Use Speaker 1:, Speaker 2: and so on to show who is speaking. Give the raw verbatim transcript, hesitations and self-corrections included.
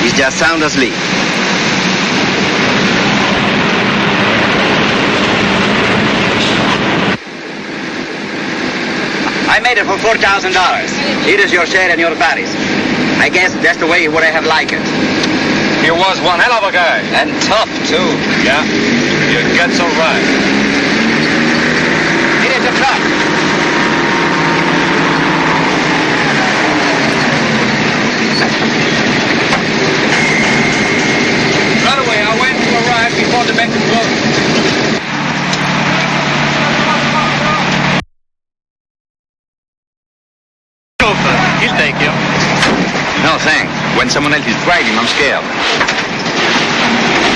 Speaker 1: He's just sound asleep. I made it for four thousand dollars. Here is your share and your bodies. I guess that's the way he would have liked it.
Speaker 2: He was one hell of a guy.
Speaker 1: And tough, too.
Speaker 2: Yeah, you get so right.
Speaker 1: Here is the truck.
Speaker 2: Right away, I went to arrive before the bank closed.
Speaker 3: He'll take you.
Speaker 1: No, thanks. When someone else is driving, I'm scared.